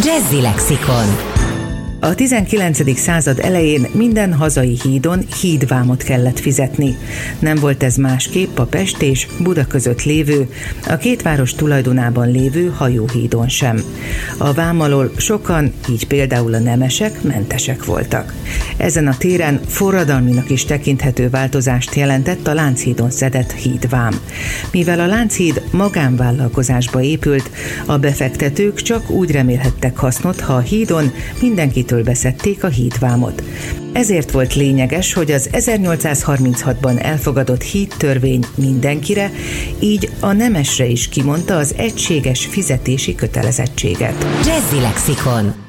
Jazzy Lexikon. A 19. század elején minden hazai hídon hídvámot kellett fizetni. Nem volt ez másképp a Pest és Buda között lévő, a két város tulajdonában lévő hajóhídon sem. A vám alól sokan, így például a nemesek, mentesek voltak. Ezen a téren forradalminak is tekinthető változást jelentett a Lánchídon szedett hídvám. Mivel a Lánchíd magánvállalkozásba épült, a befektetők csak úgy remélhettek hasznot, ha a hídon mindenkitől beszedték a hídvámot. Ezért volt lényeges, hogy az 1836-ban elfogadott hídtörvény mindenkire, így a nemesre is kimondta az egységes fizetési kötelezettséget. Jazzy Lexikon.